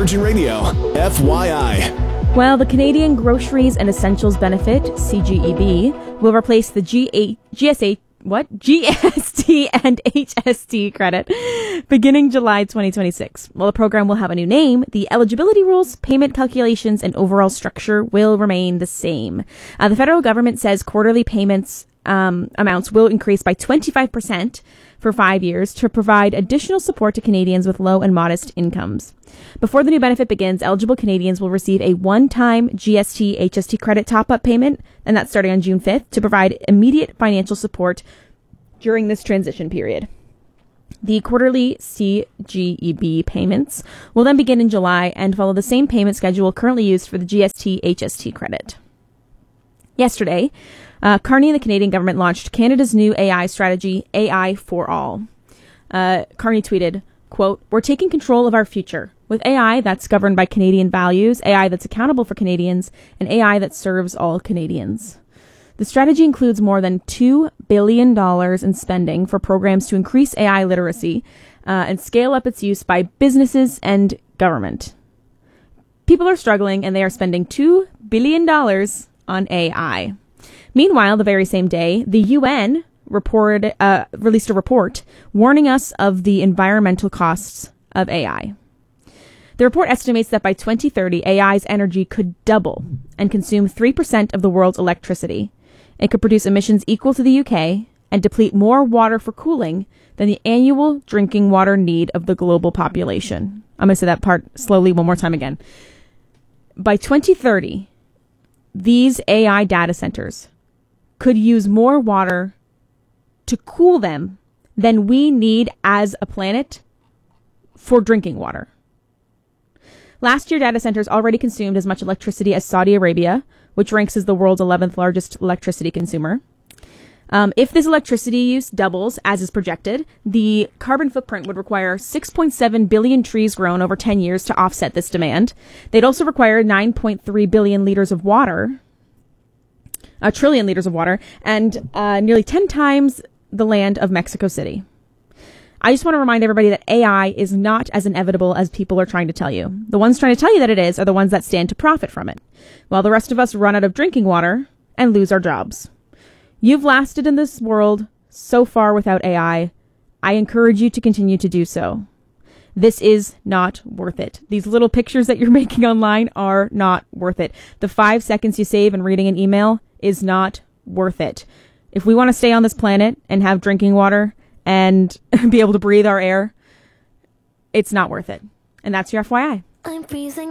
Virgin Radio, FYI. Well, the Canadian Groceries and Essentials Benefit, CGEB, will replace the GST and HST credit beginning July 2026. While the program will have a new name, the eligibility rules, payment calculations, and overall structure will remain the same. The federal government says quarterly payments amounts will increase by 25% for 5 years to provide additional support to Canadians with low and modest incomes. Before the new benefit begins, eligible Canadians will receive a one-time GST-HST credit top-up payment, and that's starting on June 5th, to provide immediate financial support during this transition period. The quarterly CGEB payments will then begin in July and follow the same payment schedule currently used for the GST-HST credit. Yesterday, Carney and the Canadian government launched Canada's new AI strategy, AI for All. Carney tweeted, quote, "We're taking control of our future with AI that's governed by Canadian values, AI that's accountable for Canadians, and AI that serves all Canadians." The strategy includes more than $2 billion in spending for programs to increase AI literacy and scale up its use by businesses and government. People are struggling, and they are spending $2 billion on AI. Meanwhile, the very same day, the UN released a report warning us of the environmental costs of AI. The report estimates that by 2030, AI's energy could double and consume 3% of the world's electricity. It could produce emissions equal to the UK and deplete more water for cooling than the annual drinking water need of the global population. I'm going to say that part slowly one more time again. By 2030, these AI data centers could use more water to cool them than we need as a planet for drinking water. Last year, data centers already consumed as much electricity as Saudi Arabia, which ranks as the world's 11th largest electricity consumer. If this electricity use doubles, as is projected, the carbon footprint would require 6.7 billion trees grown over 10 years to offset this demand. They'd also require 9.3 billion liters of water, a trillion liters of water, and nearly 10 times the land of Mexico City. I just want to remind everybody that AI is not as inevitable as people are trying to tell you. The ones trying to tell you that it is are the ones that stand to profit from it, while the rest of us run out of drinking water and lose our jobs. You've lasted in this world so far without AI. I encourage you to continue to do so. This is not worth it. These little pictures that you're making online are not worth it. The 5 seconds you save in reading an email is not worth it. If we want to stay on this planet and have drinking water and be able to breathe our air, it's not worth it. And that's your FYI. I'm freezing.